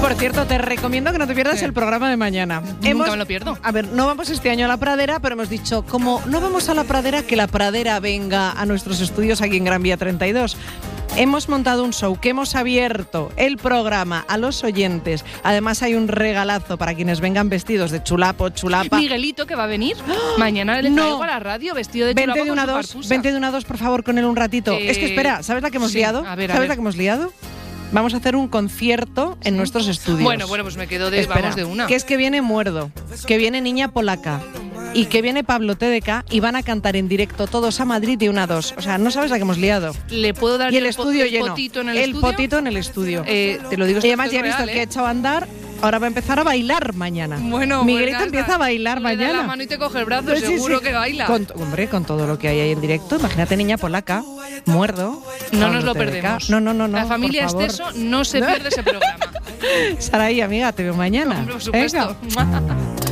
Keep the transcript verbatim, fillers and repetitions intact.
Por cierto, te recomiendo que no te pierdas sí. el programa de mañana. Nunca hemos, me lo pierdo. A ver, no vamos este año a la Pradera, pero hemos dicho, como no vamos a la Pradera, que la Pradera venga a nuestros estudios aquí en Gran Vía treinta y dos. Hemos montado un show que hemos abierto el programa a los oyentes. Además hay un regalazo para quienes vengan vestidos de chulapo, chulapa. Miguelito, que va a venir. ¡Oh! Mañana le No. traigo a la radio vestido de Vente chulapo de con una su dos, parfusa. vente de una dos, por favor, con él un ratito. Eh, es que espera, ¿sabes la que hemos sí, liado? a ver, a ¿Sabes ver. la que hemos liado? Vamos a hacer un concierto en ¿Sí? nuestros estudios. Bueno, bueno, pues me quedo de, Espera, vamos de una. que es que viene Muerdo, que viene Niña Polaca y que viene Pablo T D K y van a cantar en directo todos a Madrid de una a dos. O sea, no sabes la que hemos liado. ¿Le puedo dar Y el po- estudio el lleno. potito en el, el estudio? potito en el estudio. Eh, te lo digo, Y además esto ya es he visto real, que ha ¿eh? echado a andar. Ahora va a empezar a bailar mañana. Bueno, Miguelito pues empieza está. a bailar Le da mañana. la mano y te coge el brazo, Pues sí, seguro sí. que baila. Con, hombre, con todo lo que hay ahí en directo, imagínate Niña Polaca, Muerdo. No Pablo nos lo T D K. perdemos. No, no, no, no. La familia por favor. Esteso no se No. pierde ese programa. Saraí, amiga, te veo mañana. Hombre, por supuesto. Venga.